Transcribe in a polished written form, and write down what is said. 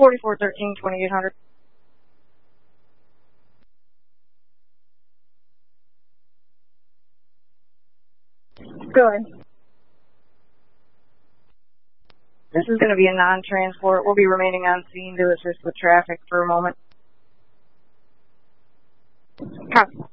4413, 2800. Go ahead. This is going to be a non-transport. We'll be remaining on scene to assist with traffic for a moment. Copy.